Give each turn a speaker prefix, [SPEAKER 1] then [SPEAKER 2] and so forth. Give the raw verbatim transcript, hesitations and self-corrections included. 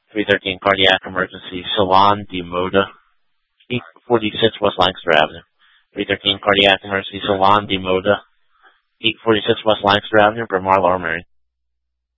[SPEAKER 1] three thirteen cardiac emergency, Salon de Moda, eight forty-six West Lancaster Avenue. three thirteen cardiac emergency, Salon de Moda, eight forty-six West Lancaster Avenue, Bryn Mawr, Lower Merion.